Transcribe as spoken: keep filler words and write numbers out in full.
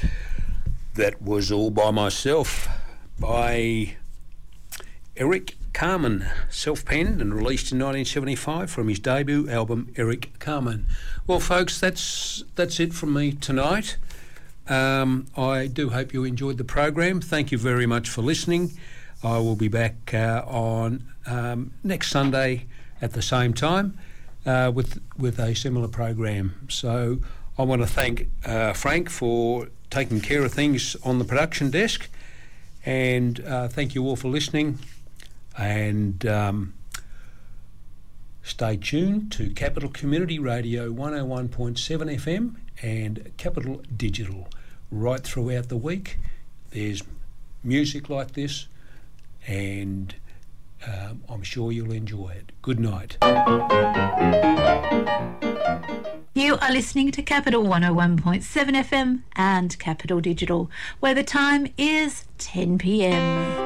That was All By Myself by Eric Carmen, self-penned and released in nineteen seventy-five from his debut album Eric Carmen. Well, folks, that's that's it from me tonight. Um, I do hope you enjoyed the program. Thank you very much for listening. I will be back uh, on um, next Sunday at the same time uh, with with a similar program. So I want to thank uh, Frank for taking care of things on the production desk, and uh, thank you all for listening, and um, stay tuned to Capital Community Radio one oh one point seven F M and Capital Digital right throughout the week. There's music like this, and um, I'm sure you'll enjoy it. Good night. You are listening to Capital one oh one point seven F M and Capital Digital, where the time is ten p m.